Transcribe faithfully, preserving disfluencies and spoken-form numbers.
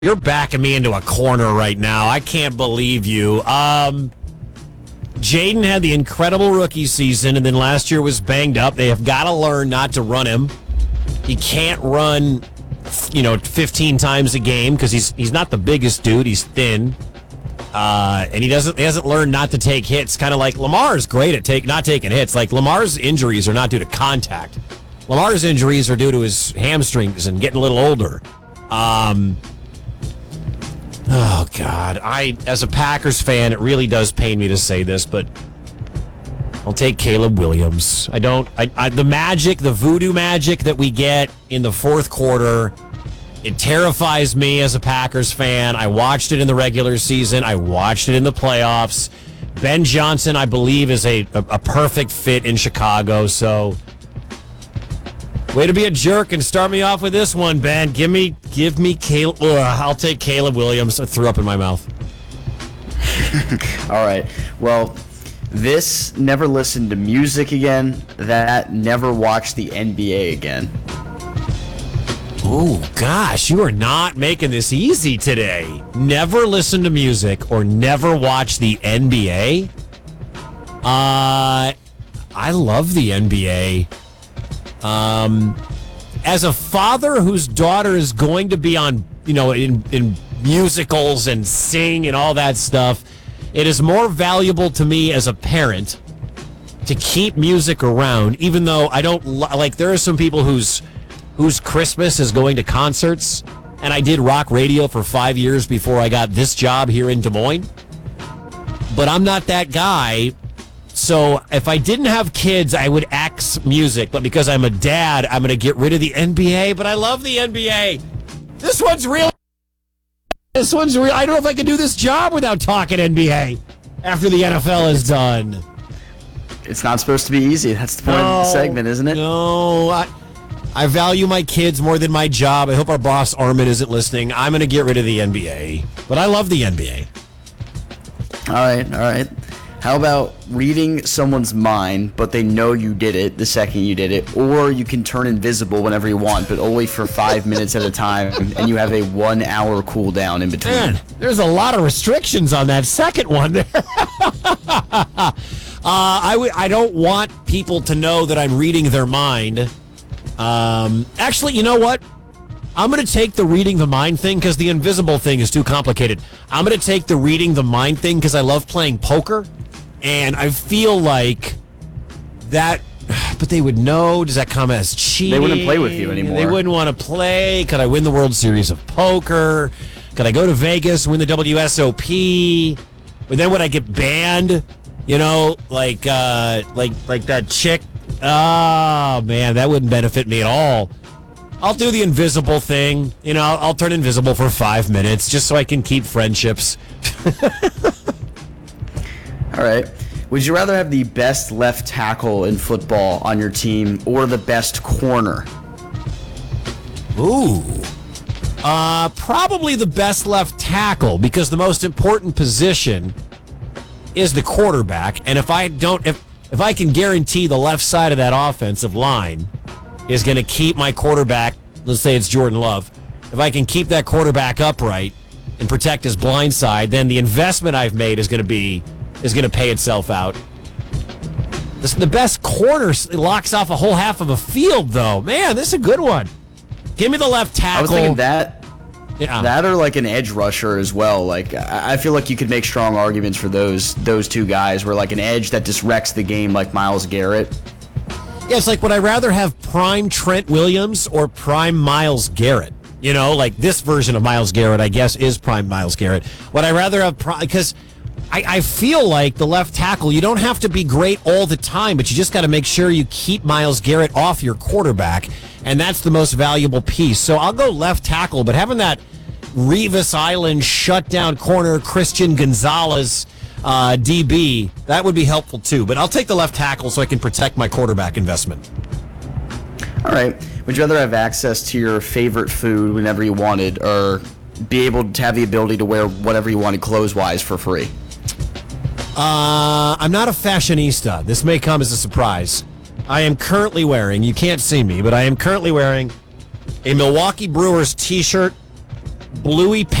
You're backing me into a corner right now. I can't believe you. Um, Jaden had the incredible rookie season, and then last year was banged up. They have got to learn not to run him. He can't run, you know, fifteen times a game because he's he's not the biggest dude. He's thin, uh, and he doesn't he hasn't learned not to take hits. Kind of like Lamar's great at take not taking hits. Like Lamar's injuries are not due to contact. Lamar's injuries are due to his hamstrings and getting a little older. Um, oh God, I as a Packers fan, it really does pain me to say this, but I'll take Caleb Williams. I don't. I, I, the magic, the voodoo magic that we get in the fourth quarter, it terrifies me as a Packers fan. I watched it in the regular season. I watched it in the playoffs. Ben Johnson, I believe, is a, a, a perfect fit in Chicago. So, way to be a jerk and start me off with this one, Ben. Give me, give me Caleb. Ugh, I'll take Caleb Williams. I threw up in my mouth. All right. Well. This, never listened to music again. That, never watched the N B A again. Oh, gosh, you are not making this easy today. Never listen to music or never watch the N B A? Uh, I love the N B A. Um, as a father whose daughter is going to be on, you know, in, in musicals and sing and all that stuff, it is more valuable to me as a parent to keep music around, even though I don't like. There are some people whose whose Christmas is going to concerts, and I did rock radio for five years before I got this job here in Des Moines. But I'm not that guy. So if I didn't have kids, I would axe music. But because I'm a dad, I'm going to get rid of the N B A. But I love the N B A. This one's real. This one's real. I don't know if I can do this job without talking N B A after the N F L is done. It's not supposed to be easy. That's the point no, of the segment, isn't it? No. I, I value my kids more than my job. I hope our boss, Armin, isn't listening. I'm going to get rid of the N B A. But I love the N B A. All right, all right. How about reading someone's mind, but they know you did it the second you did it, or you can turn invisible whenever you want, but only for five minutes at a time, and you have a one-hour cooldown in between. Man, there's a lot of restrictions on that second one there. uh, I, w- I don't want people to know that I'm reading their mind. Um, actually, you know what? I'm going to take the reading the mind thing because the invisible thing is too complicated. I'm going to take the reading the mind thing because I love playing poker. And I feel like that, but they would know. Does that come as cheating? They wouldn't play with you anymore. They wouldn't want to play. Could I win the World Series of Poker? Could I go to Vegas, win the W S O P? But then would I get banned? You know, like uh, like like that chick. Oh, man, that wouldn't benefit me at all. I'll do the invisible thing. You know, I'll, I'll turn invisible for five minutes just so I can keep friendships. All right. Would you rather have the best left tackle in football on your team or the best corner? Ooh. Uh, probably the best left tackle because the most important position is the quarterback. And if I don't, if, if I can guarantee the left side of that offensive line is going to keep my quarterback, let's say it's Jordan Love, if I can keep that quarterback upright and protect his blind side, then the investment I've made is going to be is going to pay itself out. This, the best corner locks off a whole half of a field, though. Man, this is a good one. Give me the left tackle. I was thinking that, yeah. that or like an edge rusher as well. Like I feel like you could make strong arguments for those those two guys. Where like an edge that just wrecks the game, like Myles Garrett. Yeah, it's like, would I rather have prime Trent Williams or prime Myles Garrett? You know, like this version of Myles Garrett, I guess, is prime Myles Garrett. Would I rather have prime? Because I, I feel like the left tackle, you don't have to be great all the time, but you just got to make sure you keep Myles Garrett off your quarterback, and that's the most valuable piece. So I'll go left tackle, but having that Revis Island shutdown corner, Christian Gonzalez uh, D B, that would be helpful too. But I'll take the left tackle so I can protect my quarterback investment. All right. Would you rather have access to your favorite food whenever you wanted, or be able to have the ability to wear whatever you wanted clothes-wise for free? Uh, I'm not a fashionista. This may come as a surprise. I am currently wearing, you can't see me, but I am currently wearing a Milwaukee Brewers t-shirt bluey